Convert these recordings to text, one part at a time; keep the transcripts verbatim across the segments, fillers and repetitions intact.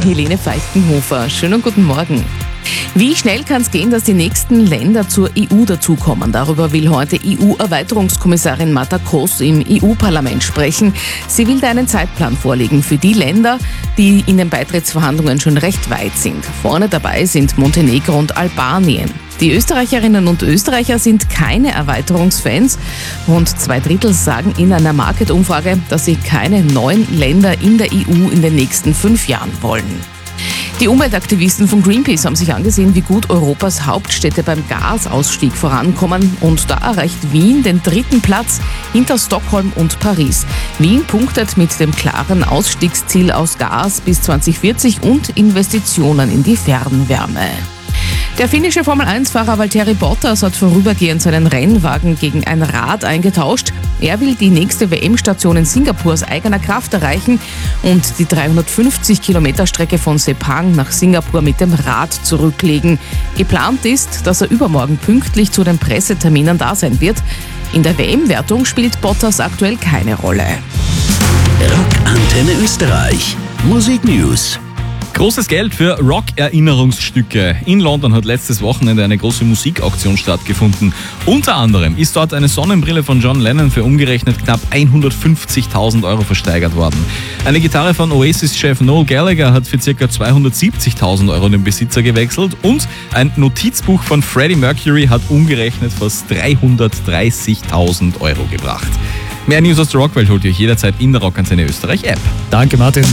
Helene Falkenhofer. Schönen guten Morgen. Wie schnell kann es gehen, dass die nächsten Länder zur E U dazukommen? Darüber will heute E U-Erweiterungskommissarin Marta Kroes im E U-Parlament sprechen. Sie will da einen Zeitplan vorlegen für die Länder, die in den Beitrittsverhandlungen schon recht weit sind. Vorne dabei sind Montenegro und Albanien. Die Österreicherinnen und Österreicher sind keine Erweiterungsfans. Rund zwei Drittel sagen in einer Market-Umfrage, dass sie keine neuen Länder in der E U in den nächsten fünf Jahren wollen. Die Umweltaktivisten von Greenpeace haben sich angesehen, wie gut Europas Hauptstädte beim Gasausstieg vorankommen. Und da erreicht Wien den dritten Platz hinter Stockholm und Paris. Wien punktet mit dem klaren Ausstiegsziel aus Gas bis zwanzig vierzig und Investitionen in die Fernwärme. Der finnische Formel eins Fahrer Valtteri Bottas hat vorübergehend seinen Rennwagen gegen ein Rad eingetauscht. Er will die nächste W M-Station in Singapur aus eigener Kraft erreichen und die dreihundertfünfzig Kilometer Strecke von Sepang nach Singapur mit dem Rad zurücklegen. Geplant ist, dass er übermorgen pünktlich zu den Presseterminen da sein wird. In der W M-Wertung spielt Bottas aktuell keine Rolle. Rock Antenne Österreich. Musik News. Großes Geld für Rock-Erinnerungsstücke. In London hat letztes Wochenende eine große Musikauktion stattgefunden. Unter anderem ist dort eine Sonnenbrille von John Lennon für umgerechnet knapp hundertfünfzigtausend Euro versteigert worden. Eine Gitarre von Oasis-Chef Noel Gallagher hat für ca. zweihundertsiebzigtausend Euro den Besitzer gewechselt und ein Notizbuch von Freddie Mercury hat umgerechnet fast dreihundertdreißigtausend Euro gebracht. Mehr News aus der Rockwelt holt ihr euch jederzeit in der Rock Antenne Österreich App. Danke, Martin.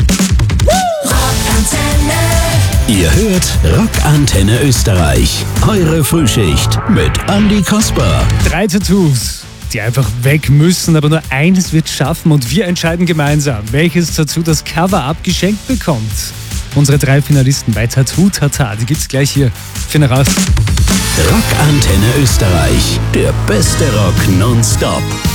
Ihr hört Rock Antenne Österreich. Eure Frühschicht mit Andi Kasper. Drei Tattoos, die einfach weg müssen, aber nur eines wird schaffen und wir entscheiden gemeinsam, welches Tattoo das Cover-Up geschenkt bekommt. Unsere drei Finalisten bei Tattoo Tata, die gibt's gleich hier. Finde raus. Rock Antenne Österreich, der beste Rock nonstop.